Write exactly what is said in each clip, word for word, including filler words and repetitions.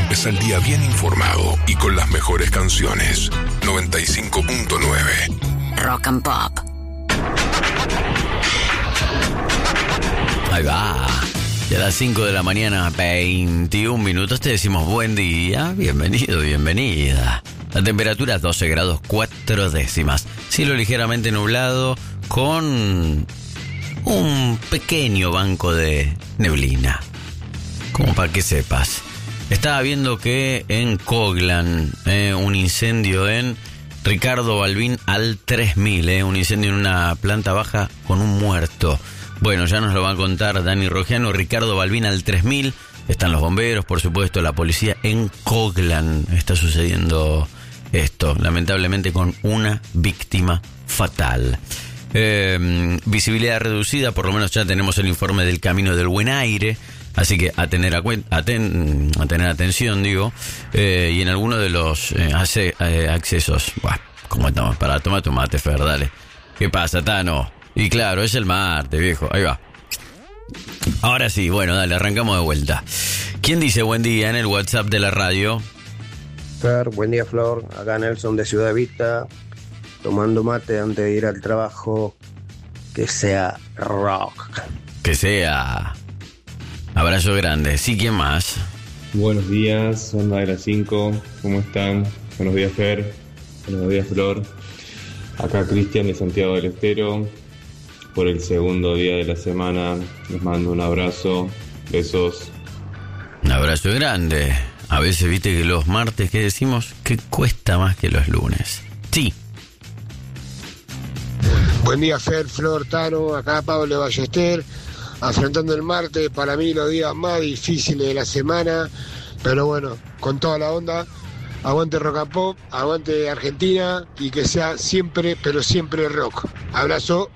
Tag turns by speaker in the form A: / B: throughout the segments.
A: empieza el día bien informado y con las mejores canciones. noventa y cinco punto nueve
B: Rock and Pop.
C: Ahí va. Y a las cinco de la mañana, veintiún minutos, te decimos buen día, bienvenido, bienvenida. La temperatura es doce grados cuatro décimas. Cielo ligeramente nublado con un pequeño banco de neblina. Como para que sepas. Estaba viendo que en Coglan, eh, un incendio en Ricardo Balbín al tres mil, eh, un incendio en una planta baja con un muerto. Bueno, ya nos lo va a contar Dani Rogiano. Ricardo Balbín al tres mil. Están los bomberos, por supuesto, la policía. En Coglan está sucediendo esto, lamentablemente con una víctima fatal. Eh, visibilidad reducida, por lo menos ya tenemos el informe del Camino del Buen Aire. Así que a tener, a, cuen- a ten- a tener atención, digo. Eh, y en alguno de los eh, ace- eh, accesos. Buah, ¿cómo estamos? Para, toma tu mate, Fer, dale. ¿Qué pasa, Tano? Y claro, es el martes, viejo. Ahí va. Ahora sí, bueno, dale, arrancamos de vuelta. ¿Quién dice buen día en el WhatsApp de la radio?
D: Fer, buen día, Flor. Acá Nelson de Ciudad Vista, tomando mate antes de ir al trabajo. Que sea rock.
C: Que sea. Abrazo grande. Sí, ¿quién más?
E: Buenos días, onda de las cinco. ¿Cómo están? Buenos días, Fer. Buenos días, Flor. Acá Cristian de Santiago del Estero. Por el segundo día de la semana les mando un abrazo, besos.
C: Un abrazo grande. A veces viste que los martes que decimos que cuesta más que los lunes. Sí.
F: Buen día, Fer, Flor, Tano, acá Pablo Ballester, afrontando el martes, para mí los días más difíciles de la semana, pero bueno, con toda la onda. Aguante Rock and Pop, aguante Argentina y que sea siempre, pero siempre rock. Abrazo.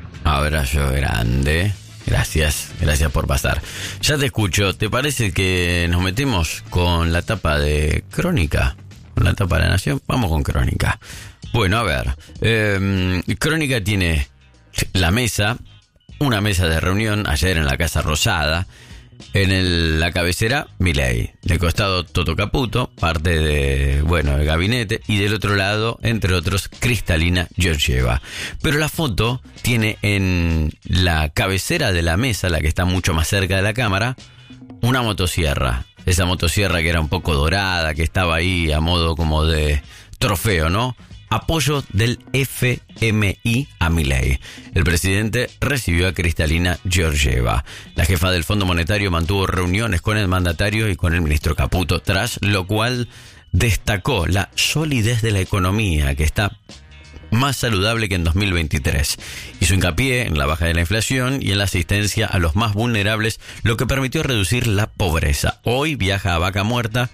C: Abrazo grande. Gracias, gracias por pasar. Ya te escucho. ¿Te parece que nos metemos con la tapa de Crónica? Con la tapa de la Nación. Vamos con Crónica. Bueno, a ver. Eh, Crónica tiene la mesa, una mesa de reunión ayer en la Casa Rosada. En el, la cabecera, Milei. De costado, Toto Caputo, parte de, bueno, el gabinete. Y del otro lado, entre otros, Kristalina Georgieva. Pero la foto tiene en la cabecera de la mesa, la que está mucho más cerca de la cámara, una motosierra. Esa motosierra que era un poco dorada, que estaba ahí a modo como de trofeo, ¿no? Apoyo del F M I a Milei. El presidente recibió a Kristalina Georgieva. La jefa del Fondo Monetario mantuvo reuniones con el mandatario y con el ministro Caputo, tras lo cual destacó la solidez de la economía, que está más saludable que en dos mil veintitrés. Hizo hincapié en la baja de la inflación y en la asistencia a los más vulnerables, lo que permitió reducir la pobreza. Hoy viaja a Vaca Muerta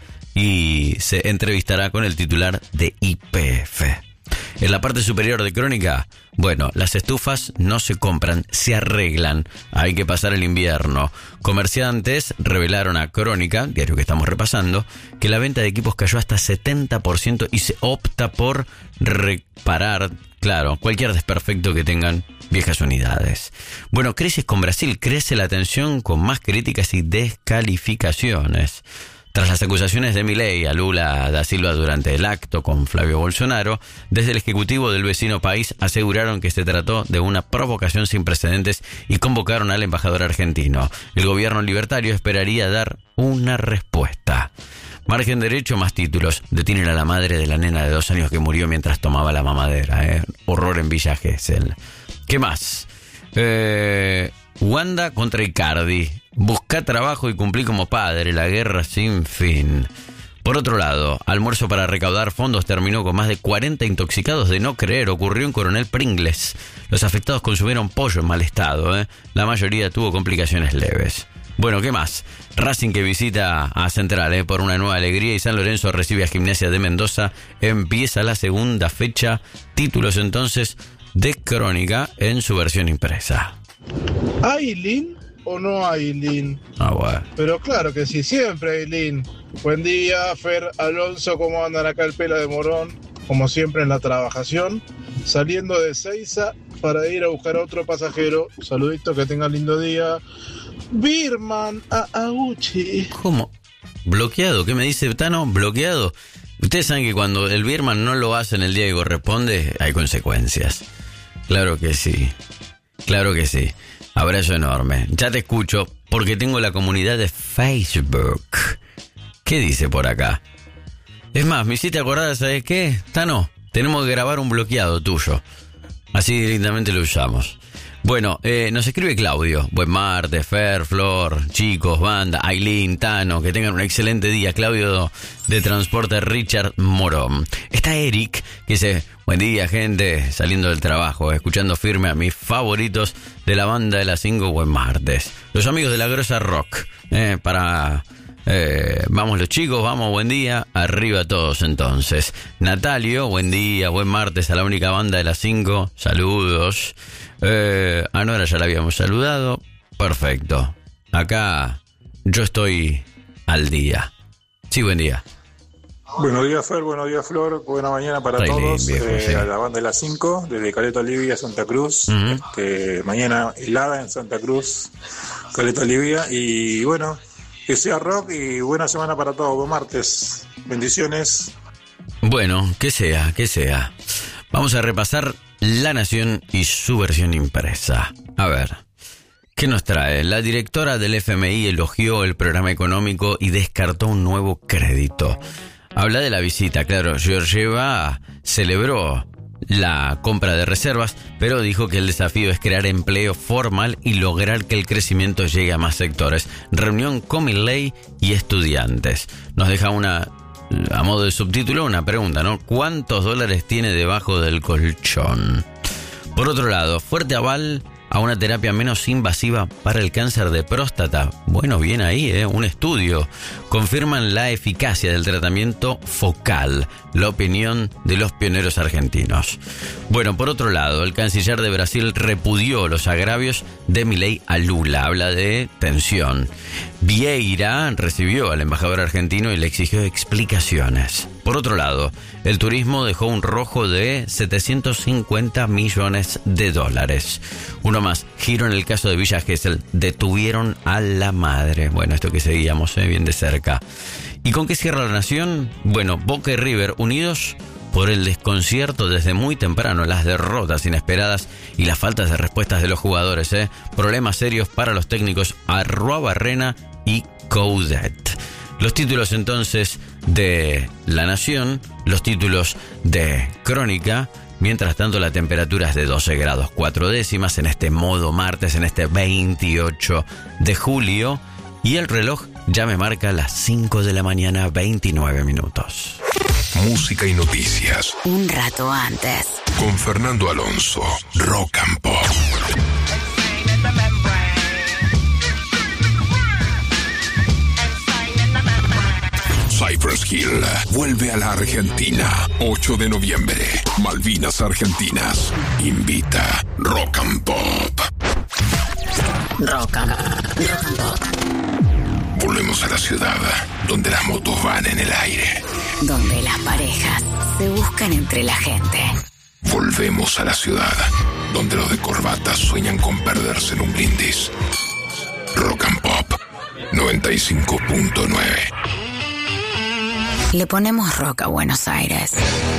C: y se entrevistará con el titular de Y P F. En la parte superior de Crónica, bueno, las estufas no se compran, se arreglan. Hay que pasar el invierno. Comerciantes revelaron a Crónica, diario que estamos repasando, que la venta de equipos cayó hasta setenta por ciento y se opta por reparar, claro, cualquier desperfecto que tengan viejas unidades. Bueno, crisis con Brasil. Crece la tensión con más críticas y descalificaciones. Tras las acusaciones de Milei a Lula da Silva durante el acto con Flavio Bolsonaro, desde el ejecutivo del vecino país aseguraron que se trató de una provocación sin precedentes y convocaron al embajador argentino. El gobierno libertario esperaría dar una respuesta. Margen derecho, más títulos. Detienen a la madre de la nena de dos años que murió mientras tomaba la mamadera. ¿eh? Horror en Villa Gesell. ¿Qué más? Eh, Wanda contra Icardi. Busca trabajo y cumplí como padre, la guerra sin fin. Por otro lado, almuerzo para recaudar fondos terminó con más de cuarenta intoxicados de no creer. Ocurrió en Coronel Pringles. Los afectados consumieron pollo en mal estado. ¿eh? La mayoría tuvo complicaciones leves. Bueno, ¿qué más? Racing que visita a Central ¿eh? por una nueva alegría y San Lorenzo recibe a Gimnasia de Mendoza. Empieza la segunda fecha. Títulos entonces de Crónica en su versión impresa.
G: ¿Aileen o no Aileen?
C: Ah, bueno.
G: Pero claro que sí, siempre Aileen. Buen día, Fer, Alonso, ¿cómo andan acá el pelo de Morón? Como siempre en la trabajación, saliendo de Seiza para ir a buscar a otro pasajero. Saludito, que tengan lindo día. Birman a Aguchi.
C: ¿Cómo? ¿Bloqueado? ¿Qué me dice Tano? ¿Bloqueado? Ustedes saben que cuando el Birman no lo hace en el día que corresponde, hay consecuencias. Claro que sí. Claro que sí. Abrazo enorme. Ya te escucho porque tengo la comunidad de Facebook. ¿Qué dice por acá? Es más, me hiciste acordar, ¿sabes qué? Tano, tenemos que grabar un bloqueado tuyo. Así directamente lo usamos. Bueno, eh, nos escribe Claudio. Buen martes, Fer, Flor, chicos, banda, Aileen, Tano, que tengan un excelente día. Claudio de Transporte Richard Morón. Está Eric, que dice, buen día, gente, saliendo del trabajo, escuchando firme a mis favoritos de la banda de las cinco, buen martes. Los amigos de la Grosa Rock, eh, para... Eh, vamos los chicos, vamos, buen día, arriba todos entonces. Natalio, buen día, buen martes a la única banda de las cinco, saludos. Eh, a Nora ya la habíamos saludado, perfecto. Acá yo estoy al día. Sí, buen día.
B: Buenos días, Fer, buenos días, Flor, buena mañana para
C: Trailín,
B: todos.
C: viejo,
B: eh,
C: sí.
B: A la banda de las cinco, desde Caleta Olivia, Santa Cruz.
C: Uh-huh.
B: este, mañana helada en Santa Cruz, Caleta Olivia. Y bueno, que sea rock y buena semana para todos. Buen martes. Bendiciones.
C: Bueno, que sea, que sea. Vamos a repasar La Nación y su versión impresa. A ver, ¿qué nos trae? La directora del F M I elogió el programa económico y descartó un nuevo crédito. Habla de la visita, claro, Georgieva celebró la compra de reservas, pero dijo que el desafío es crear empleo formal y lograr que el crecimiento llegue a más sectores. Reunión con Milei y estudiantes. Nos deja una, a modo de subtítulo, una pregunta, ¿no? ¿Cuántos dólares tiene debajo del colchón? Por otro lado, fuerte aval a una terapia menos invasiva para el cáncer de próstata. Bueno, bien ahí, ¿eh? Un estudio. Confirman la eficacia del tratamiento focal. La opinión de los pioneros argentinos. Bueno, por otro lado, el canciller de Brasil repudió los agravios de Milei a Lula. Habla de tensión. Vieira recibió al embajador argentino y le exigió explicaciones. Por otro lado, el turismo dejó un rojo de setecientos cincuenta millones de dólares. Uno más, giro en el caso de Villa Gesell. Detuvieron a la madre. Bueno, esto que seguíamos eh, bien de cerca. ¿Y con qué cierra La Nación? Bueno, Boca y River unidos por el desconcierto desde muy temprano, las derrotas inesperadas y las faltas de respuestas de los jugadores. ¿eh? Problemas serios para los técnicos Arruabarrena y Coudet. Los títulos entonces de La Nación, los títulos de Crónica. Mientras tanto, la temperatura es de doce grados cuatro décimas en este modo martes, en este veintiocho de julio. Y el reloj ya me marca las cinco de la mañana, veintinueve minutos.
A: Música y noticias.
H: Un rato antes.
A: Con Fernando Alonso, Rock and Pop. Cypress Hill vuelve a la Argentina. ocho de noviembre. Malvinas Argentinas. Invita Rock and Pop.
H: Rock and, rock and Pop.
A: Volvemos a la ciudad donde las motos van en el aire.
H: Donde las parejas se buscan entre la gente.
A: Volvemos a la ciudad donde los de corbata sueñan con perderse en un brindis. Rock and Pop noventa y cinco punto nueve.
H: Le ponemos rock a Buenos Aires.